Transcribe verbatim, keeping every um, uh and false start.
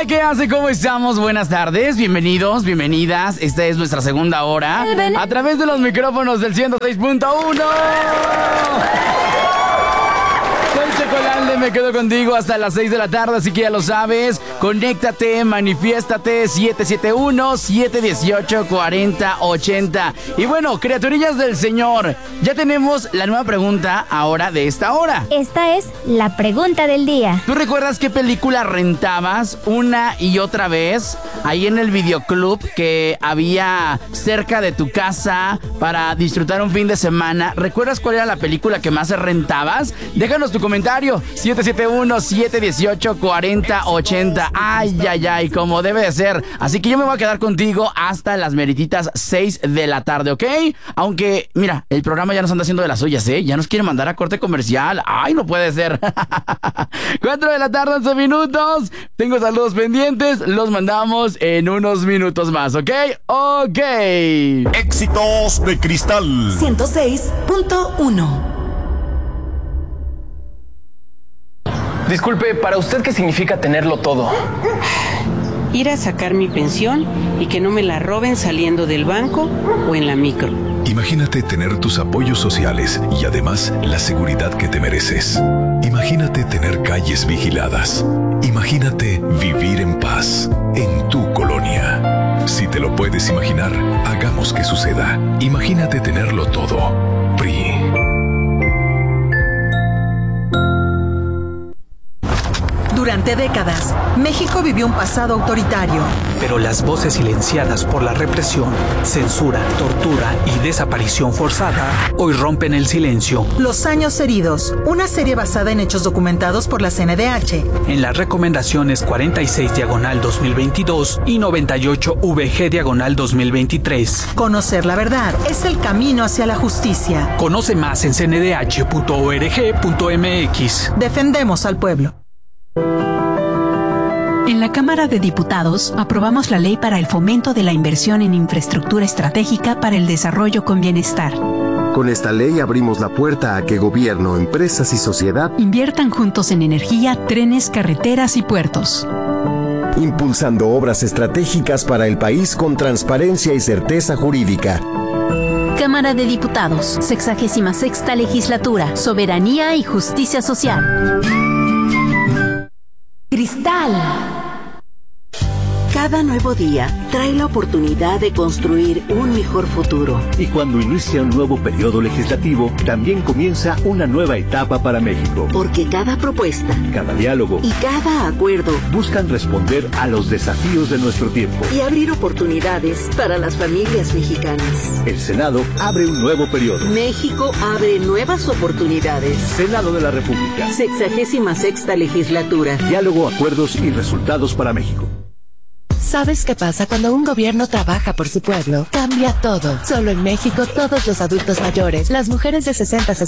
Hola, ¿qué hace? ¿Cómo estamos? Buenas tardes, bienvenidos, bienvenidas. Esta es nuestra segunda hora a través de los micrófonos del ciento seis punto uno. Soy Chocolate, me quedo contigo hasta las seis de la tarde, así que ya lo sabes. Conéctate, manifiéstate, siete siete uno, siete uno ocho, cuatro cero ocho cero. Y bueno, criaturillas del Señor, ya tenemos la nueva pregunta ahora de esta hora. Esta es la pregunta del día. ¿Tú recuerdas qué película rentabas una y otra vez ahí en el videoclub que había cerca de tu casa para disfrutar un fin de semana? ¿Recuerdas cuál era la película que más rentabas? Déjanos tu comentario, siete siete uno, siete uno ocho, cuatro cero ocho cero. Ay, ay, ay, como debe de ser. Así que yo me voy a quedar contigo hasta las merititas seis de la tarde, ¿ok? Aunque, mira, el programa ya nos anda haciendo de las suyas, ¿eh? Ya nos quiere mandar a corte comercial. Ay, no puede ser. cuatro de la tarde, once minutos. Tengo saludos pendientes. Los mandamos en unos minutos más, ¿ok? Ok. Éxitos de Cristal ciento seis punto uno. Disculpe, ¿para usted qué significa tenerlo todo? Ir a sacar mi pensión y que no me la roben saliendo del banco o en la micro. Imagínate tener tus apoyos sociales y además la seguridad que te mereces. Imagínate tener calles vigiladas. Imagínate vivir en paz en tu colonia. Si te lo puedes imaginar, hagamos que suceda. Imagínate tenerlo todo. P R I. Durante décadas, México vivió un pasado autoritario. Pero las voces silenciadas por la represión, censura, tortura y desaparición forzada hoy rompen el silencio. Los años heridos, una serie basada en hechos documentados por la C N D H. En las recomendaciones cuarenta y seis diagonal dos mil veintidós y noventa y ocho V G diagonal dos mil veintitrés. Conocer la verdad es el camino hacia la justicia. Conoce más en c n d h punto org punto m x. Defendemos al pueblo. En la Cámara de Diputados aprobamos la ley para el fomento de la inversión en infraestructura estratégica para el desarrollo con bienestar. Con esta ley abrimos la puerta a que gobierno, empresas y sociedad inviertan juntos en energía, trenes, carreteras y puertos. Impulsando obras estratégicas para el país con transparencia y certeza jurídica. Cámara de Diputados, sexagésima sexta legislatura, soberanía y justicia social. Cristal. Cada nuevo día trae la oportunidad de construir un mejor futuro. Y cuando inicia un nuevo periodo legislativo, también comienza una nueva etapa para México. Porque cada propuesta, cada diálogo y cada acuerdo buscan responder a los desafíos de nuestro tiempo y abrir oportunidades para las familias mexicanas. El Senado abre un nuevo periodo. México abre nuevas oportunidades. Senado de la República. Sexagésima sexta legislatura. Diálogo, acuerdos y resultados para México. ¿Sabes qué pasa cuando un gobierno trabaja por su pueblo? Cambia todo. Solo en México, todos los adultos mayores, las mujeres de sesenta a